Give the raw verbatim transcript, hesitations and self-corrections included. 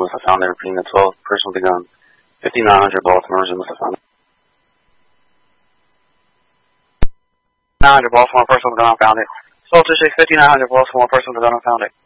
must have found it, repeating the twelfth person with the gun. fifty-nine hundred Baltimore, you must have found it. nine hundred Baltimore, person with the gun, found it. Soldier six, fifty-nine hundred Baltimore, person with the gun, found it.